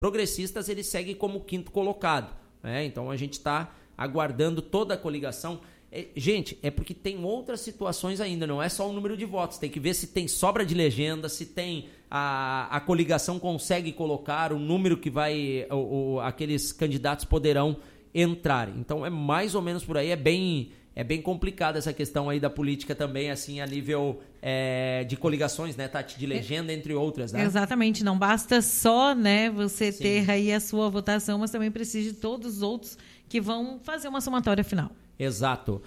Progressistas, ele segue como quinto colocado, né? Então a gente está aguardando toda a coligação. Gente, é porque tem outras situações ainda, não é só o número de votos, tem que ver se tem sobra de legenda, se tem a coligação consegue colocar o número que vai, aqueles candidatos poderão entrar. Então é mais ou menos por aí, é bem complicada essa questão aí da política também, assim, a nível de coligações, né, Tati, de legenda, entre outras, né? Exatamente, não basta só, né, você ter aí a sua votação, mas também precisa de todos os outros que vão fazer uma somatória final. Exato.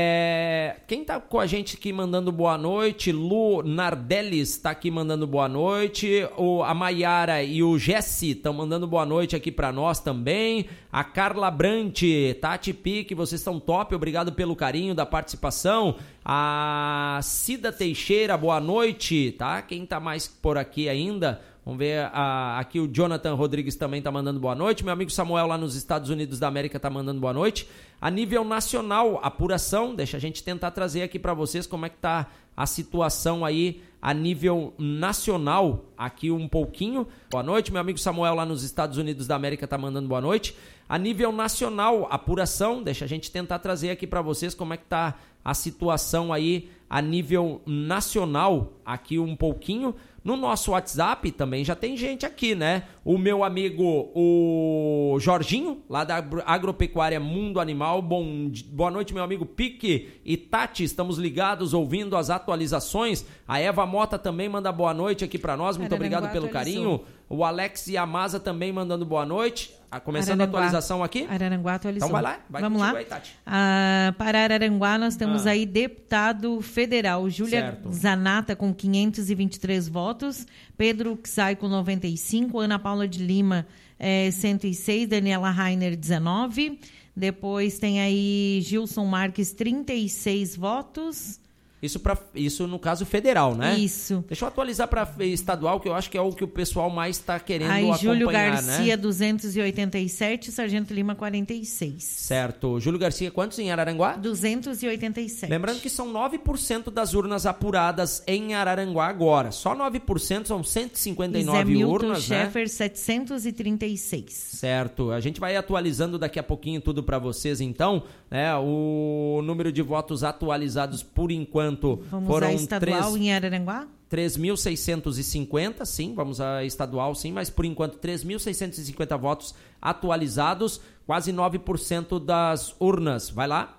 Quem tá com a gente aqui mandando boa noite? Lu Nardeles tá aqui mandando boa noite. A Maiara e o Jesse estão mandando boa noite aqui para nós também. A Carla Brant, Tati Pique, vocês estão top. Obrigado pelo carinho da participação. A Cida Teixeira, boa noite, tá? Quem tá mais por aqui ainda? Vamos ver, aqui o Jonathan Rodrigues também tá mandando boa noite. Meu amigo Samuel lá nos Estados Unidos da América tá mandando boa noite. A nível nacional, apuração, deixa a gente tentar trazer aqui para vocês como é que tá a situação aí a nível nacional, aqui um pouquinho. Boa noite, meu amigo Samuel lá nos Estados Unidos da América tá mandando boa noite. A nível nacional, apuração, deixa a gente tentar trazer aqui para vocês como é que tá a situação aí a nível nacional, aqui um pouquinho. No nosso WhatsApp também já tem gente aqui, né? O meu amigo, o Jorginho, lá da Agropecuária Mundo Animal. Boa noite, meu amigo Pique e Tati. Estamos ligados, ouvindo as atualizações. A Eva Mota também manda boa noite aqui para nós. Muito obrigado pelo carinho. O Alex Yamasa também mandando boa noite. Começando Araranguá. A atualização aqui. Araranguá atualizou. Então vai lá, vamos lá. Aí, Tati. Para Araranguá nós temos aí deputado federal Júlia Zanata com 523 votos, Pedro Xai com 95, Ana Paula de Lima 106, Daniela Rainer 19, depois tem aí Gilson Marques 36 votos. Isso no caso federal, né? Isso. Deixa eu atualizar para estadual, que eu acho que é o que o pessoal mais está querendo aí, acompanhar, Júlio Garcia, né? 287, Sargento Lima, 46. Certo. Júlio Garcia, quantos em Araranguá? 287. Lembrando que são 9% das urnas apuradas em Araranguá agora. Só 9%, são 159 urnas, né? Scheffer, 736. Certo. A gente vai atualizando daqui a pouquinho tudo para vocês, então, né? O número de votos atualizados por enquanto foram a estadual em Araranguá? 3.650, sim, vamos a estadual, sim, mas por enquanto 3.650 votos atualizados, quase 9% das urnas. Vai lá.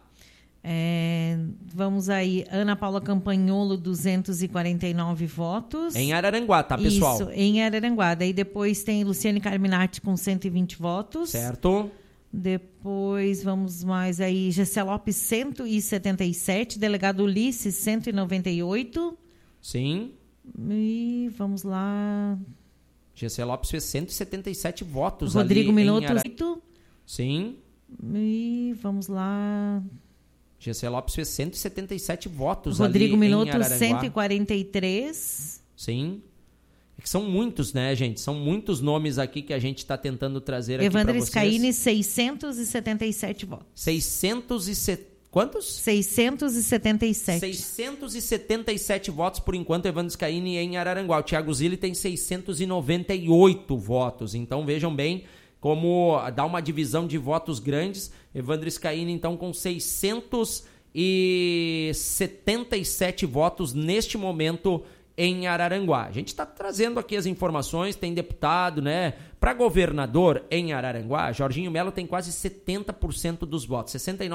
Vamos aí, Ana Paula Campagnolo, 249 votos. Em Araranguá, tá, pessoal? Isso, em Araranguá. Daí depois tem Luciane Carminati com 120 votos. Certo. Depois, vamos mais aí, Gessé Lopes, 177, delegado Ulisses, 198. Sim. E vamos lá. Gessé Lopes fez 177 votos. Rodrigo ali Minotto, em 8. Sim. E vamos lá. Gessé Lopes fez 177 votos. Rodrigo ali Minotto, em Araranguá. 143. Sim. É que são muitos, né, gente? São muitos nomes aqui que a gente está tentando trazer aqui para vocês. Evandro Scaini, 677 votos. 670... Quantos? 677. 677 votos, por enquanto, Evandro Scaini em Araranguá. O Thiago Zilli tem 698 votos. Então, vejam bem como dá uma divisão de votos grandes. Evandro Scaini, então, com 677 votos neste momento em Araranguá. A gente está trazendo aqui as informações, tem deputado, né? Para governador em Araranguá, Jorginho Melo tem quase 70% dos votos,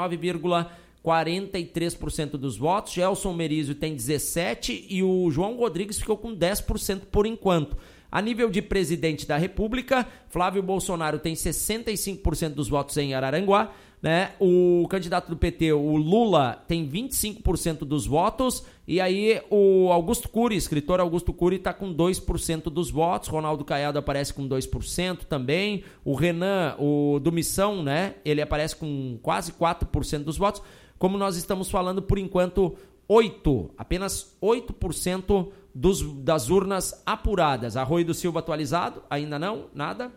69,43% dos votos. Gelson Merizio tem 17% e o João Rodrigues ficou com 10% por enquanto. A nível de presidente da República, Flávio Bolsonaro tem 65% dos votos em Araranguá, né? O candidato do PT, o Lula, tem 25% dos votos, e aí o Augusto Cury, escritor Augusto Cury, está com 2% dos votos. Ronaldo Caiado aparece com 2% também. O Renan, o do Missão, né? Ele aparece com quase 4% dos votos. Como nós estamos falando, por enquanto, apenas 8% das urnas apuradas. Arroio do Silva atualizado? Ainda não? Nada?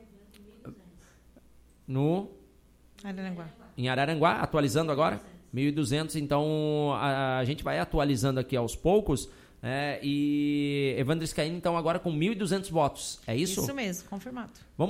Em Araranguá, atualizando agora? 1.200, então a gente vai atualizando aqui aos poucos. E Evandro Scaini, então, agora com 1.200 votos. É isso? Isso mesmo, confirmado. Vamos